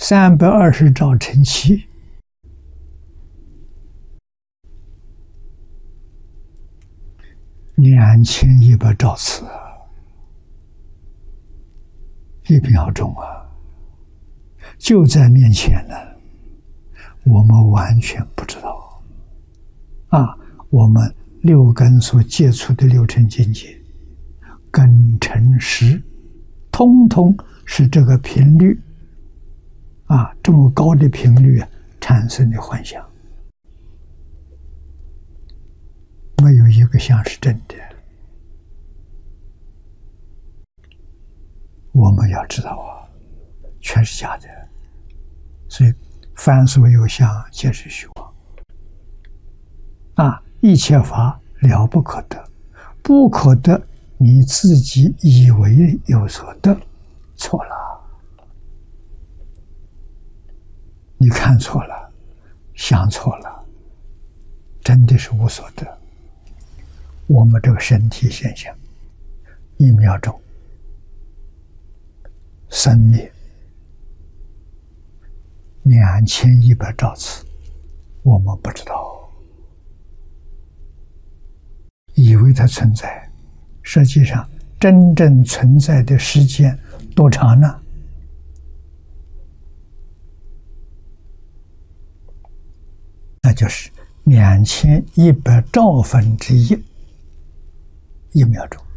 320兆乘7，2100兆次，1秒钟啊，就在面前呢，我们完全不知道啊！我们六根所接触的六尘境界，根尘识，通通是这个频率啊，这么高的频率产生的幻象，没有一个像是真的。我们要知道啊，全是假的。所以凡所有相，皆是虚妄啊！一切法了不可得，不可得，你自己以为有所得，错了。你看错了，想错了，真的是无所得。我们这个身体现象，1秒钟生灭2100兆次，我们不知道，以为它存在，实际上真正存在的时间多长呢？那就是2100兆分之一，1秒钟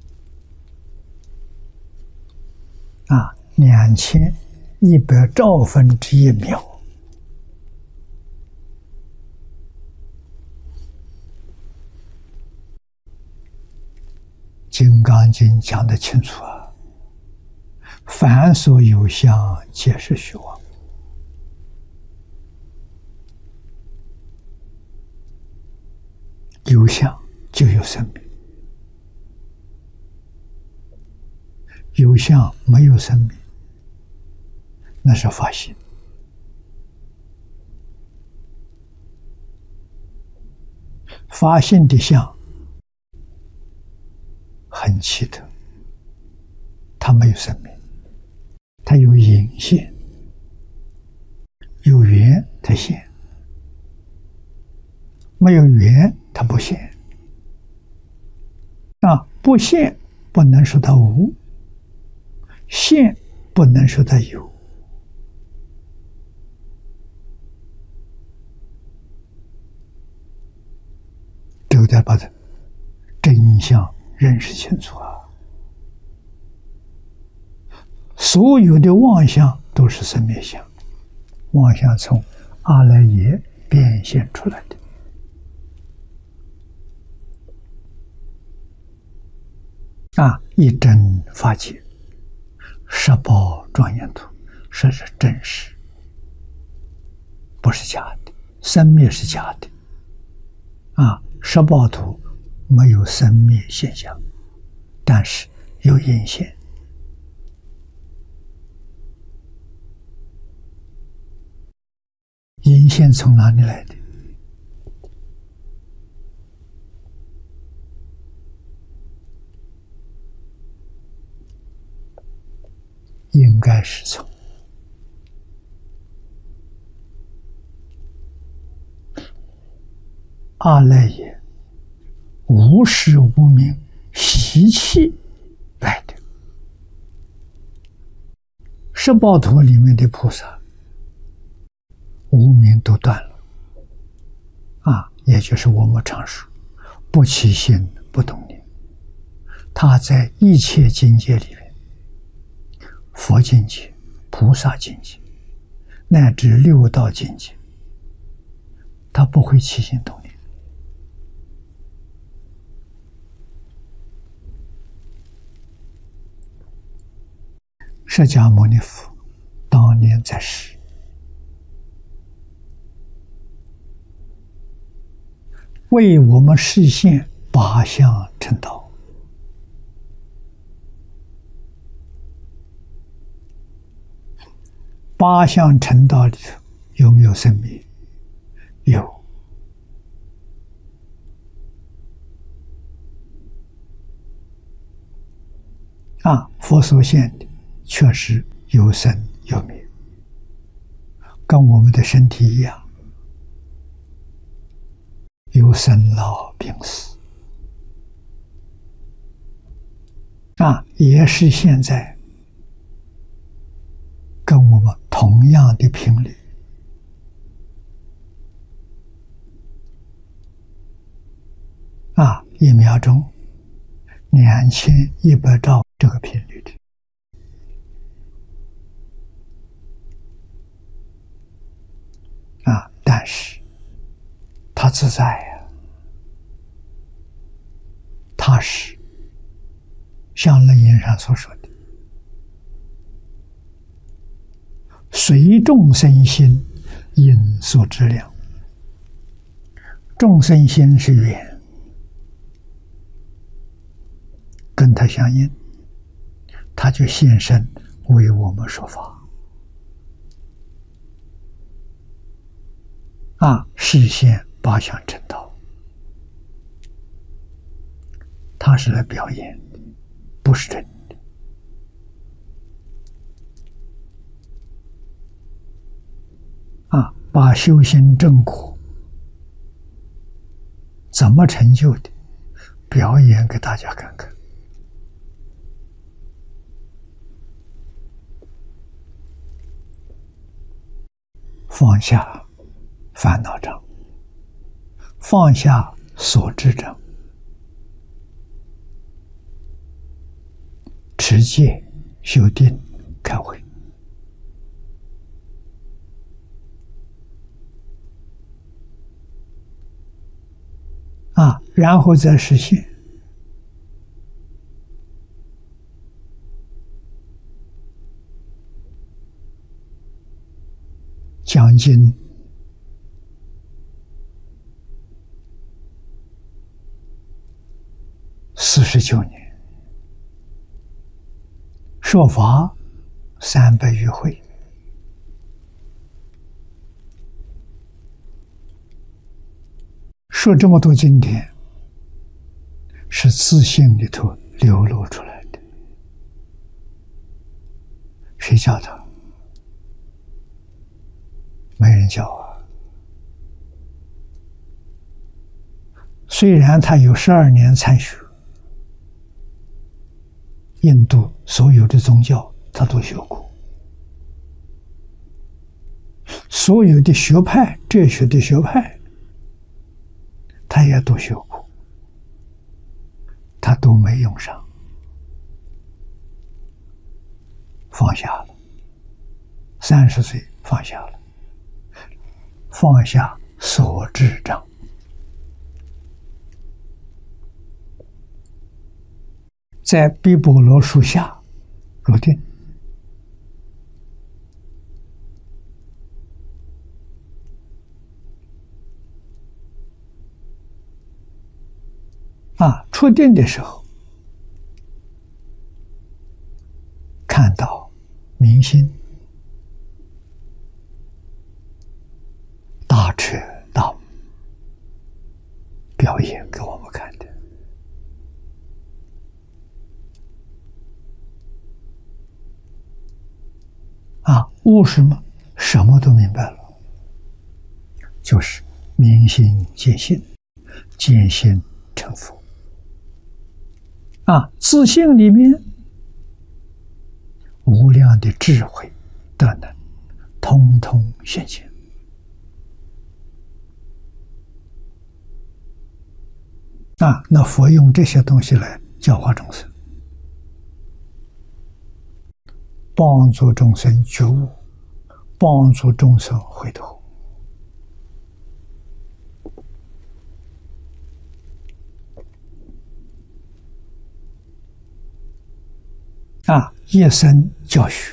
啊，2100兆分之一秒。《金刚经》讲得清楚啊，凡所有相，皆是虚妄。有相就有生命，有相没有生命，那是法性。法性的相很奇特，它没有生命，它有隐现，有缘它现，没有缘它不现。啊，不现不能说它无，现不能说它有。这个得把它真相认识清楚啊！所有的妄想都是生灭相，妄想从阿赖耶变现出来的。啊，一真法界十宝庄严土，说是真实，不是假的。生灭是假的，啊，十宝土没有生灭现象，但是有隐现。隐现从哪里来的？应该是从阿赖耶无始无明习气来的。十宝图里面的菩萨无明都断了啊，也就是我们常说不起心不动念。他在一切境界里面，佛境界、菩萨境界乃至六道境界，他不会起心动念。释迦牟尼佛当年在世，为我们实现八相成道。八相成道里头有没有生命？有。啊，佛所现的确实有生有灭， 跟我们的身体一样，有生老病死也是现在跟我们同样的频率1秒钟2100兆这个频率的但是它自在呀，它是像楞严上所说的，随众生心应所知量，众生心是缘，跟它相应，它就现身为我们说法示现八相成道，它是来表演的，不是真的把修行正果怎么成就的表演给大家看看。放下烦恼障，放下所知障，持戒修定开慧然后再实现将近49年，说法300余会，说这么多经典，是自信里头流露出来的。谁教他？没人教虽然他有12年参学，印度所有的宗教他都学过，所有的学派，哲学的学派他也都学过，他都没用上，放下了，30岁放下了，放下所知障，在毗婆罗树下入定，出定的时候，看到明心大彻大悟，表演给我们看的。悟什么？什么都明白了，就是明心见性，见性成佛。自性里面无量的智慧德能，通通现前。那佛用这些东西来教化众生，帮助众生觉悟，帮助众生回头。一生教学，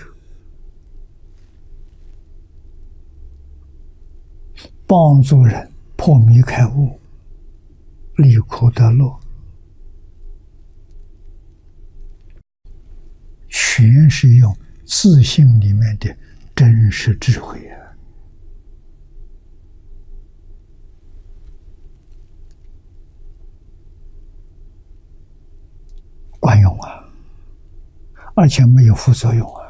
帮助人破迷开悟，离苦得乐，全是用自性里面的真实智慧管用而且没有副作用